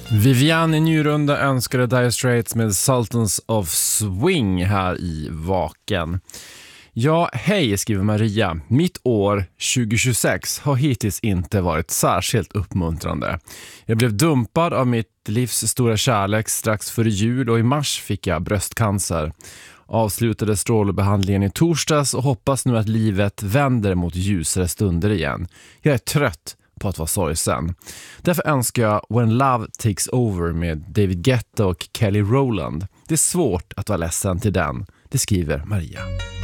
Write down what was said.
Vivian i Njurunda önskade Dire Straits med Sultans of Swing här i Vaken. Ja, hej, skriver Maria. Mitt år 2026 har hittills inte varit särskilt uppmuntrande. Jag blev dumpad av mitt livs stora kärlek strax före jul och i mars fick jag bröstcancer. Avslutade strålbehandlingen i torsdags och hoppas nu att livet vänder mot ljusare stunder igen. Jag är trött på att vara sorgsen. Därför önskar jag When Love Takes Over med David Guetta och Kelly Rowland. Det är svårt att vara ledsen till den, det skriver Maria.